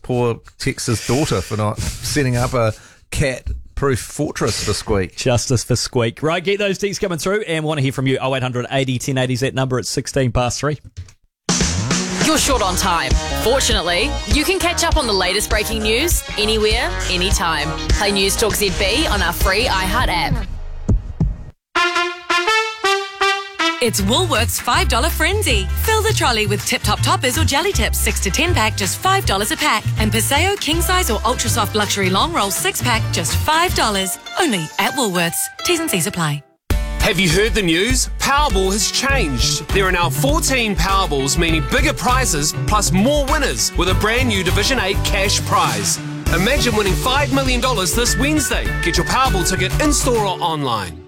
poor Tex's daughter for not setting up a cat-proof fortress for Squeak. Justice for Squeak. Right, get those texts coming through and want to hear from you. 0800 80 1080 is that number at 16 past 3. You're short on time. Fortunately, you can catch up on the latest breaking news anywhere, anytime. Play News Talk ZB on our free iHeart app. It's Woolworths $5 Frenzy. Fill the trolley with Tip Top Toppers or Jelly Tips 6 to 10 pack, just $5 a pack. And Paseo King Size or Ultra Soft Luxury Long Roll 6 pack, just $5. Only at Woolworths. T's and C's apply. Have you heard the news? Powerball has changed. There are now 14 Powerballs, meaning bigger prizes plus more winners with a brand new Division 8 cash prize. Imagine winning $5 million this Wednesday. Get your Powerball ticket in-store or online.